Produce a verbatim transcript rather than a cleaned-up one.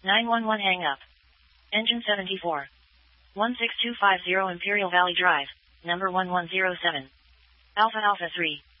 nine one one hang up. Engine seventy-four. one six two five zero Imperial Valley Drive, number one one zero seven. Alpha Alpha three.